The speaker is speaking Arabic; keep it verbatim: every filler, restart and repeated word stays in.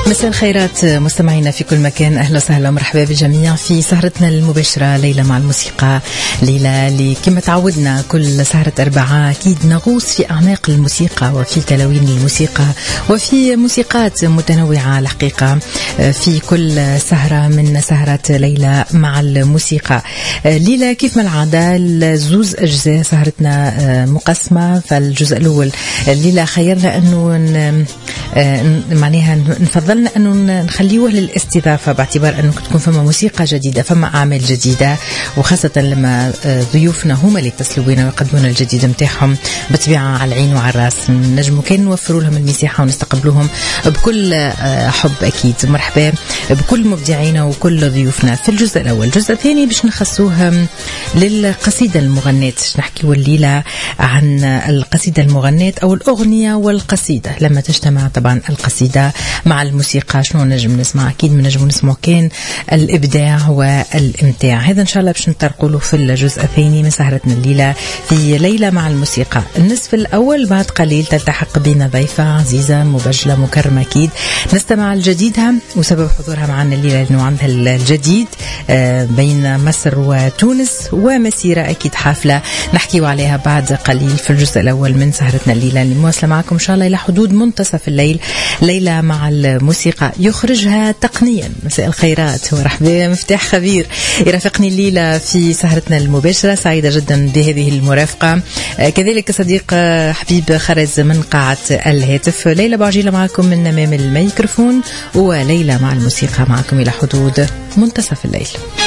مساء الخيرات مستمعينا في كل مكان، أهلا وسهلا ومرحبا بالجميع في سهرتنا المباشرة ليلة مع الموسيقى. ليلة اللي كما تعودنا كل سهرة أربعاء أكيد نغوص في أعماق الموسيقى وفي تلوين الموسيقى وفي موسيقات متنوعة الحقيقة في كل سهرة من سهرة ليلة مع الموسيقى. ليلة كيف ما العادة الزوز أجزاء سهرتنا مقسمة. فالجزء الأول ليلة خيرنا أنه معناها نفضل أنه نخليه للاستضافة باعتبار أنه تكون فما موسيقى جديدة، فما أعمال جديدة، وخاصة لما ضيوفنا هم اللي يتصلوا بنا ويقدمون الجديد متاعهم بطبيعة على العين وعلى الراس. نجموا كان نوفروا لهم المساحة ونستقبلوهم بكل حب. أكيد مرحبا بكل مبدعينا وكل ضيوفنا. في الجزء الأول الجزء الثاني باش نخصوها للقصيدة المغناة. نحكي الليلة عن القصيدة المغناة أو الأغنية والقصيدة لما تجتمع طبعا القصيدة مع الموسيقى. شنو نجم نسمع؟ أكيد من نجم نسمع كان الإبداع والإمتاع. هذا إن شاء الله باش نطرقوا له في الجزء الثاني من سهرتنا الليلة في ليلة مع الموسيقى. النصف الأول بعد قليل تلتحق بنا ضيفة عزيزة مبجلة مكرمة أكيد نستمع لجديدها، وسبب حضورها معنا الليلة إنه عندها الجديد بين مصر وتونس ومسيرة أكيد حافلة نحكيوا عليها بعد قليل في الجزء الأول من سهرتنا الليلة اللي مواصلة معكم إن شاء الله إلى حدود منتصف الليل. ليلة مع الموسيقى يخرجها تقنيا مساء الخيرات ورحبا مفتاح خبير يرافقني الليلة في سهرتنا المباشرة. سعيدة جدا بهذه المرافقة. كذلك صديق حبيب خرز من قاعة الهاتف. ليلى بعجيلة معكم من أمام الميكروفون، وليلة مع الموسيقى معكم إلى حدود منتصف الليل.